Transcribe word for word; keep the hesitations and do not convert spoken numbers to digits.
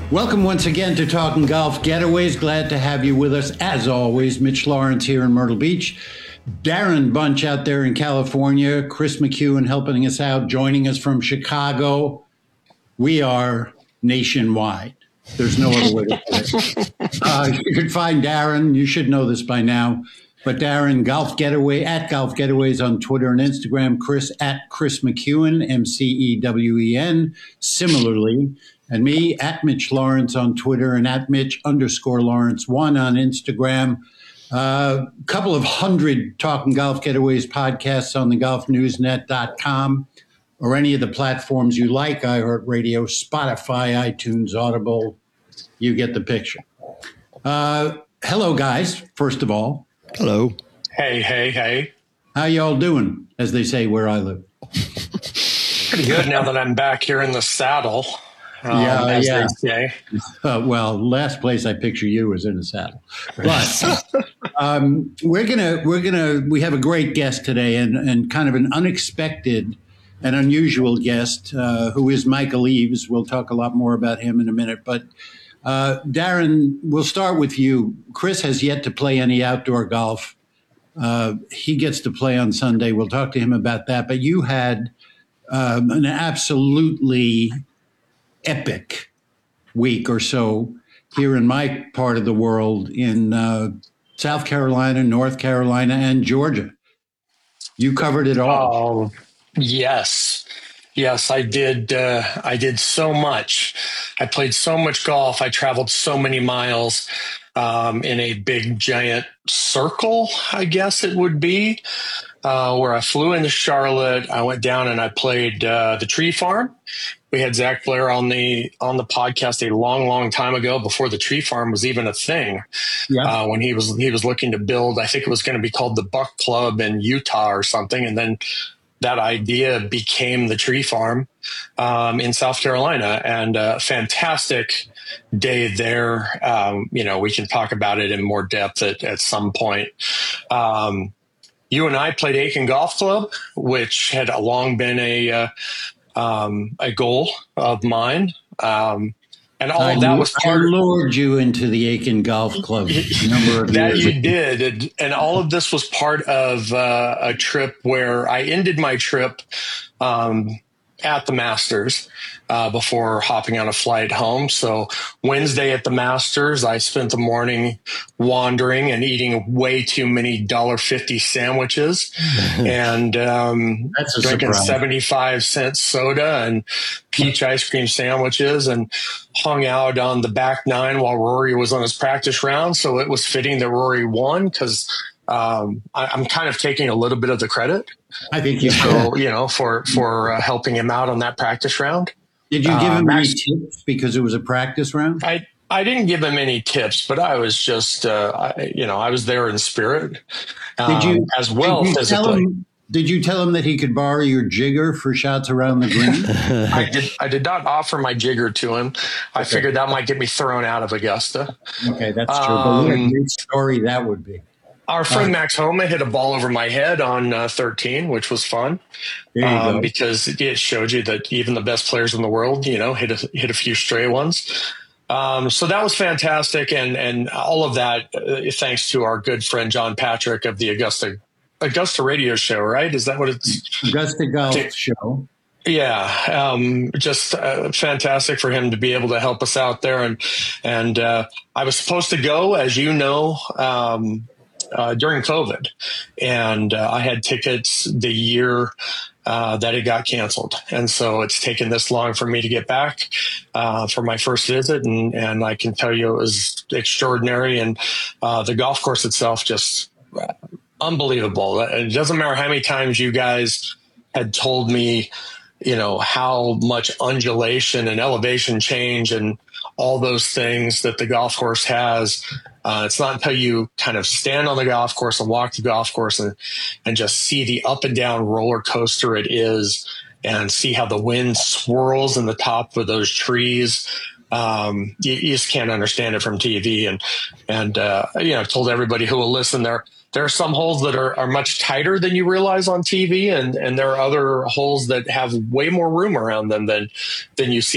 Welcome once again to Talking Golf Getaways. Glad to have you with us. As always, Mitch Lawrence here in Myrtle Beach. Darren Bunch out there in California. Chris McEwen helping us out, joining us from Chicago. We are nationwide. There's no other way to put it. Uh, you can find Darren. You should know this by now. But Darren, Golf Getaway, at Golf Getaways on Twitter and Instagram. Chris, at Chris McEwen, M C E W E N. Similarly, and me, at Mitch Lawrence on Twitter and at Mitch underscore Lawrence one on Instagram. A uh, couple of hundred Talking Golf Getaways podcasts on the golf news net dot com or any of the platforms you like, iHeartRadio, Spotify, iTunes, Audible. You get the picture. Uh, hello, guys, first of all. Hello. Hey, hey, hey. How y'all doing, as they say where I live? Pretty good now that I'm back here in the saddle. Um, yeah, as yeah. They say. Uh, well, last place I picture you was in a saddle. But um, we're gonna we're gonna we have a great guest today, and and kind of an unexpected and unusual guest uh, who is Michael Eaves. We'll talk a lot more about him in a minute. But uh, Darren, we'll start with you. Chris has yet to play any outdoor golf. Uh, he gets to play on Sunday. We'll talk to him about that. But you had um, an absolutely epic week or so here in my part of the world in uh, South Carolina, North Carolina, and Georgia. You covered it all. Oh, yes. Yes, I did. Uh, I did so much. I played so much golf. I traveled so many miles um, in a big, giant circle, I guess it would be, uh, where I flew into Charlotte. I went down and I played uh, the Tree Farm. We had Zach Blair on the on the podcast a long, long time ago, before the Tree Farm was even a thing. Yeah. Uh, when he was he was looking to build, I think it was going to be called the Buck Club in Utah or something, and then that idea became the Tree Farm um, in South Carolina. And a fantastic day there. Um, you know, we can talk about it in more depth at, at some point. Um, you and I played Aiken Golf Club, which had long been a uh, Um, a goal of mine. Um, and all I, of that was part I lured you into the Aiken Golf Club a number of that years you ago. did. And, and all of this was part of uh, a trip where I ended my trip um, at the Masters uh, before hopping on a flight home. So Wednesday at the Masters, I spent the morning wandering and eating way too many one dollar fifty sandwiches and um, That's a drinking surprise. seventy-five cent soda and peach ice cream sandwiches, and hung out on the back nine while Rory was on his practice round. So it was fitting that Rory won, because um, I'm kind of taking a little bit of the credit. I think you So, should. you know, for, for uh, helping him out on that practice round. Did you give Uh, him any Max- tips because it was a practice round? I, I didn't give him any tips, but I was just, uh, I, you know, I was there in spirit, um, Did you as well did you physically. tell him, did you tell him that he could borrow your jigger for shots around the green? I did. I did not offer my jigger to him. I Okay. figured that might get me thrown out of Augusta. Okay, that's true. But what a Um, great story that would be. Our friend Uh, Max Homa hit a ball over my head on uh, thirteen, which was fun. There you um, go. Because it showed you that even the best players in the world, you know, hit a, hit a few stray ones. Um, so that was fantastic. And, and all of that, uh, thanks to our good friend, John Patrick of the Augusta, Augusta radio show, right? Is that what it's? Augusta Golf Okay. Show. Yeah. Um, just uh, fantastic for him to be able to help us out there. And, and, uh, I was supposed to go, as you know, um, Uh, during COVID, and uh, I had tickets the year uh, that it got canceled, and so it's taken this long for me to get back uh, for my first visit, and, and I can tell you it was extraordinary, and uh, the golf course itself just uh, unbelievable. It doesn't matter how many times you guys had told me, you know, how much undulation and elevation change and all those things that the golf course has. Uh, it's not until you kind of stand on the golf course and walk the golf course and, and just see the up and down roller coaster it is, and see how the wind swirls in the top of those trees. Um, you, you just can't understand it from T V. And, and, uh, you know, I've told everybody who will listen there, there are some holes that are, are much tighter than you realize on T V. And, and there are other holes that have way more room around them than, than you see